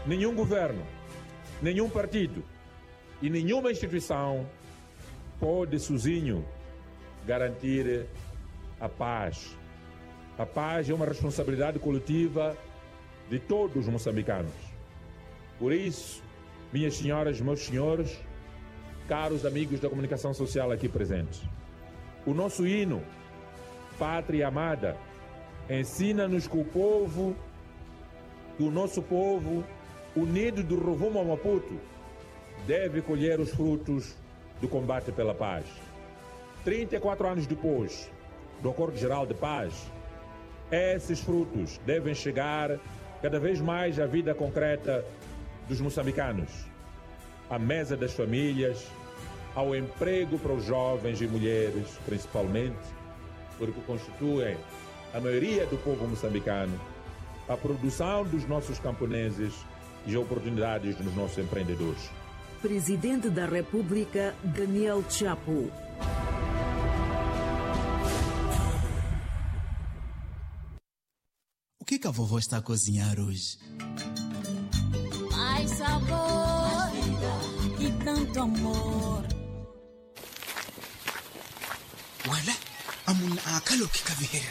nenhum governo, nenhum partido e nenhuma instituição pode sozinho garantir a paz. A paz é uma responsabilidade coletiva de todos os moçambicanos. Por isso, minhas senhoras e meus senhores, caros amigos da comunicação social aqui presentes, o nosso hino, Pátria Amada, ensina-nos que o nosso povo, unido do rumo ao Maputo, deve colher os frutos do combate pela paz. 34 anos depois do Acordo Geral de Paz, esses frutos devem chegar cada vez mais à vida concreta dos moçambicanos, à mesa das famílias, ao emprego para os jovens e mulheres, principalmente, porque constituem a maioria do povo moçambicano, a produção dos nossos camponeses e oportunidades dos nossos empreendedores. Presidente da República, Daniel Chapo. O que a vovó está a cozinhar hoje? Mais sabor e tanto amor. Wala, amuna akalo kikavihera.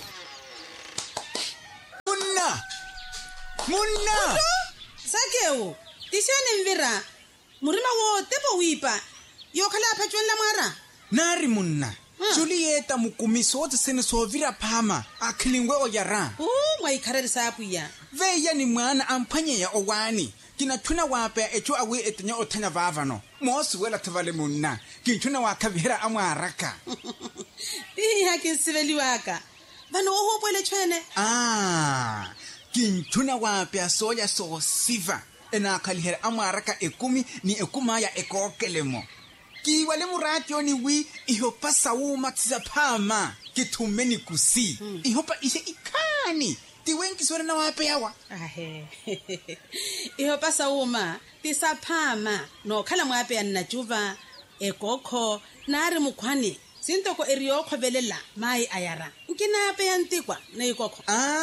Munna! Sakeo, tishane mvira. Murima wo tepo wipa. Yokhala phachwen la mara. Nari munna. Julieta mukumiso wote sene sovira pama akilingwe oyara. Mwaikharari sapuya. Veya ni mwana ampanye ya owani. Kinatuna wape echo awe etenya otanya vavano. Mosi wela tavale munna. Kinchuna wakavihera amwaraka. Hakisiveli waka. Vano oho le chwene. Kinchuna wape asoya so siva. Ena kalihera amwaraka ekumi ni ekumaya ekokelemo. Ki wale muratio ni wi ihopa sauma tizapama kitumeni kusi. Ihopa ishe ikani. Tiwenki swere na wape yawa. Ihopa sauma tisapama no khala mwape ya najuva ekoko nari mukwani. Sintoko eriokho belela mai ayara. Nkina ape yantikwa na ikoko.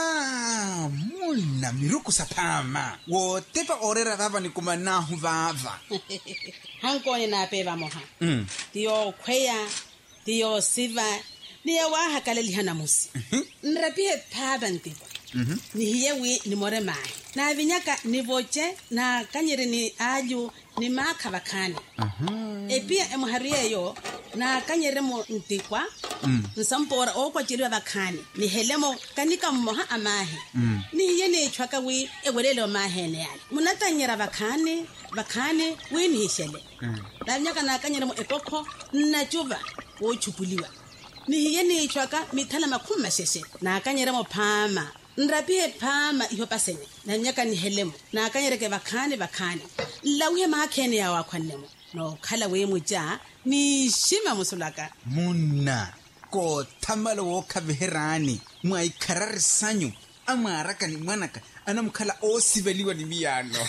Muna miruku sapama. Wo tepa orera vava ni kumanahu vava. Hankonye na ape va moha. Tiyo kweya, tiyo siva, niya waha kaleli hana musi. Nrapihe paba ntikwa. Ni hiyewi ni more mai. Na vinyaka ni voche na kanyere ni aju ni maka vakani. Epia emuharie yo na kanyere mo ntikwa. Nsampora okwa chiriwa vakani. Ni helemo kanika mmoha amahe. Ni hiye ni chwaka wi ewelelo mahe ne yali. Munatanyera vakani wi ni hishele. Na vinyaka na kanyere mo ekoko na chuva uchupuliwa. Ni hiye ni chwaka mitala makuma sheshe. Na kanyere mo pama. Nrapihe pama ihopa senye. Na nyaka ni helemo. Na kanyereke vakani. Lauhe mahakene ya wakwanemo. No khala we muja ni shima musulaka. Muna ko tamala wo kaviherani. Mwaikharari sanyu. Amaraka ni mwanaka. Anamkhala osiveliwa ni miyano.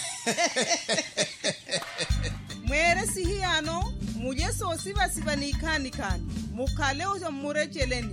Mwere sihiyano. Muje so siva ni ikani. Mukale oja murecheleni.